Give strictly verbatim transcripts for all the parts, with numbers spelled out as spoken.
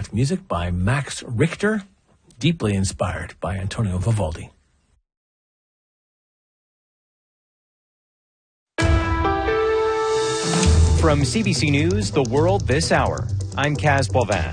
with music by Max Richter, deeply inspired by Antonio Vivaldi. From C B C News, The World This Hour, I'm Kaz Pauvin.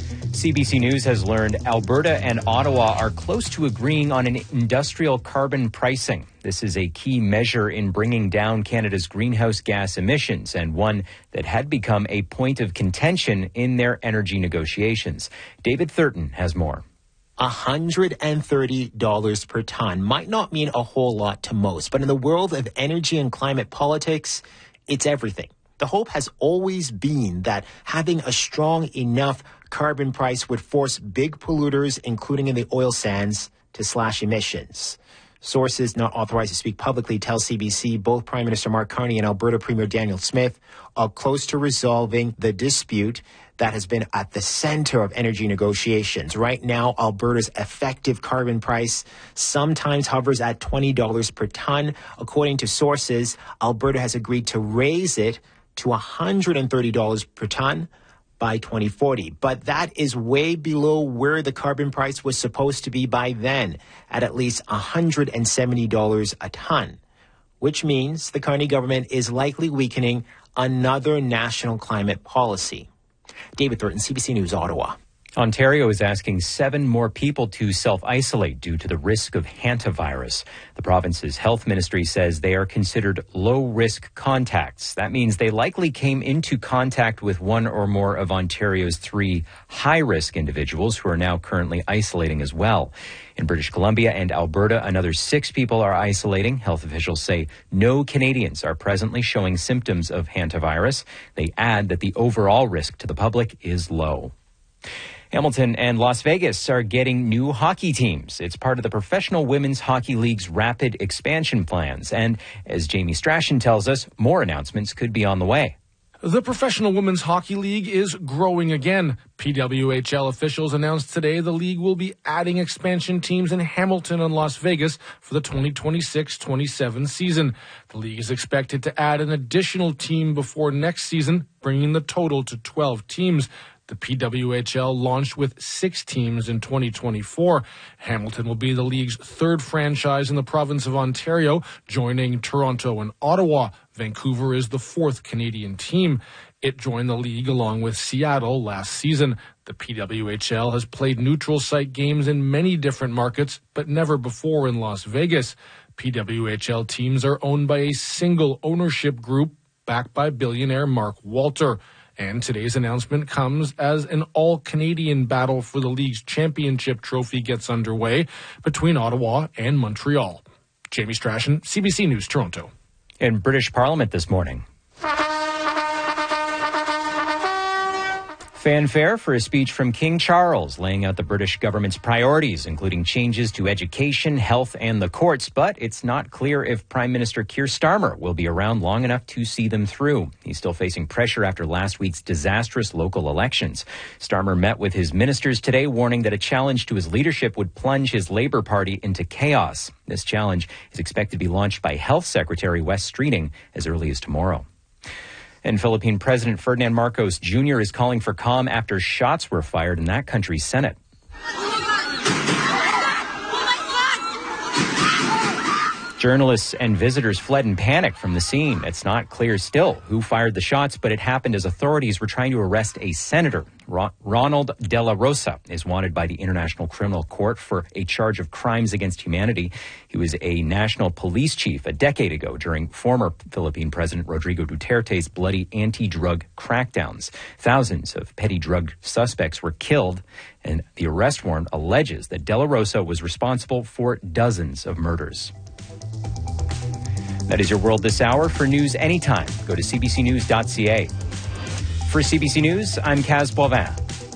C B C News has learned Alberta and Ottawa are close to agreeing on an industrial carbon pricing. This is a key measure in bringing down Canada's greenhouse gas emissions and one that had become a point of contention in their energy negotiations. David Thurton has more. one hundred thirty dollars per ton might not mean a whole lot to most, but in the world of energy and climate politics, it's everything. The hope has always been that having a strong enough carbon price would force big polluters, including in the oil sands, to slash emissions. Sources not authorized to speak publicly tell C B C both Prime Minister Mark Carney and Alberta Premier Daniel Smith are close to resolving the dispute that has been at the center of energy negotiations. Right now, Alberta's effective carbon price sometimes hovers at twenty dollars per ton. According to sources, Alberta has agreed to raise it to one hundred thirty dollars per ton by twenty forty. But that is way below where the carbon price was supposed to be by then, at at least one hundred seventy dollars a ton, which means the Carney government is likely weakening another national climate policy. David Thurton, C B C News, Ottawa. Ontario is asking seven more people to self-isolate due to the risk of hantavirus. The province's health ministry says they are considered low-risk contacts. That means they likely came into contact with one or more of Ontario's three high-risk individuals who are now currently isolating as well. In British Columbia and Alberta, another six people are isolating. Health officials say no Canadians are presently showing symptoms of hantavirus. They add that the overall risk to the public is low. Hamilton and Las Vegas are getting new hockey teams. It's part of the Professional Women's Hockey League's rapid expansion plans. And as Jamie Strachan tells us, more announcements could be on the way. The Professional Women's Hockey League is growing again. P W H L officials announced today the league will be adding expansion teams in Hamilton and Las Vegas for the twenty twenty-six twenty-seven season. The league is expected to add an additional team before next season, bringing the total to twelve teams. The P W H L launched with six teams in twenty twenty-four. Hamilton will be the league's third franchise in the province of Ontario, joining Toronto and Ottawa. Vancouver is the fourth Canadian team. It joined the league along with Seattle last season. The P W H L has played neutral site games in many different markets, but never before in Las Vegas. P W H L teams are owned by a single ownership group backed by billionaire Mark Walter. And today's announcement comes as an all-Canadian battle for the league's championship trophy gets underway between Ottawa and Montreal. Jamie Strachan, C B C News, Toronto. In British Parliament this morning, fanfare for a speech from King Charles laying out the British government's priorities, including changes to education, health, and the courts. But it's not clear if Prime Minister Keir Starmer will be around long enough to see them through. He's still facing pressure after last week's disastrous local elections. Starmer met with his ministers today, warning that a challenge to his leadership would plunge his Labour Party into chaos. This challenge is expected to be launched by Health Secretary Wes Streeting as early as tomorrow. And Philippine President Ferdinand Marcos Junior is calling for calm after shots were fired in that country's Senate. Journalists and visitors fled in panic from the scene. It's not clear still who fired the shots, but it happened as authorities were trying to arrest a senator. Ro- Ronald De La Rosa is wanted by the International Criminal Court for a charge of crimes against humanity. He was a national police chief a decade ago during former Philippine President Rodrigo Duterte's bloody anti-drug crackdowns. Thousands of petty drug suspects were killed, and the arrest warrant alleges that De La Rosa was responsible for dozens of murders. That is your World This Hour. For news anytime, go to c b c news dot c a. For C B C News, I'm Kaz Pauvin.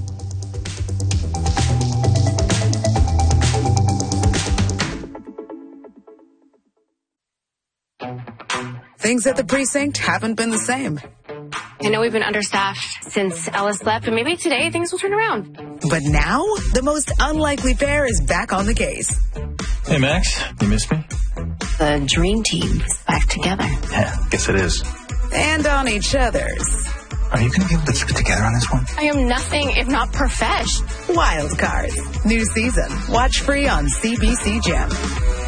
Things at the precinct haven't been the same. I know we've been understaffed since Ellis left, but maybe today things will turn around. But now, the most unlikely pair is back on the case. Hey, Max, you miss me? The dream team is back together. Yeah, guess it is. And on each other's. Are you going to be able to keep it together on this one? I am nothing if not profesh. Wild Cards. New season. Watch free on C B C Gem.